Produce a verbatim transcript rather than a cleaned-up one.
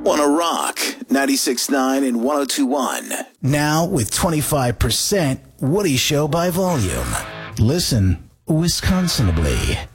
Wanna Rock, ninety-six point nine and one oh two point one. Now with twenty-five percent Woody Show by volume. Listen Wisconsinably.